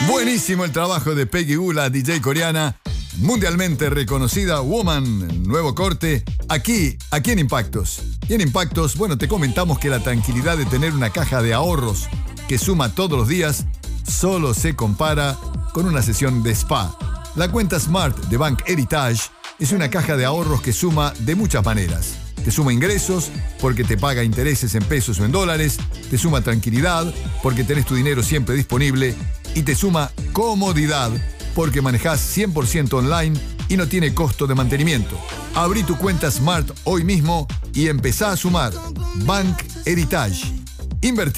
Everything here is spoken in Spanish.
Buenísimo el trabajo de Peggy Gou, la DJ coreana, mundialmente reconocida, Woman, nuevo corte, aquí en Impactos. Y en Impactos, bueno, te comentamos que la tranquilidad de tener una caja de ahorros que suma todos los días solo se compara con una sesión de spa. La cuenta Smart de Bank Heritage es una caja de ahorros que suma de muchas maneras. Te suma ingresos porque te paga intereses en pesos o en dólares, te suma tranquilidad porque tenés tu dinero siempre disponible y te suma comodidad porque manejás 100% online y no tiene costo de mantenimiento. Abrí tu cuenta Smart hoy mismo y empezá a sumar. Bank Heritage. Invertir